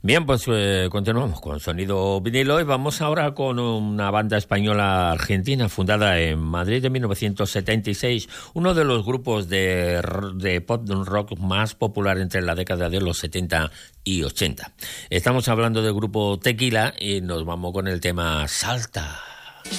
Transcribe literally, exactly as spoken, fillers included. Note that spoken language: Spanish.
Bien, pues eh, continuamos con Sonido Vinilo y vamos ahora con una banda española argentina fundada en Madrid en mil novecientos setenta y seis, uno de los grupos de, de pop rock más popular entre la década de los setenta y ochenta. Estamos hablando del grupo Tequila y nos vamos con el tema Salta.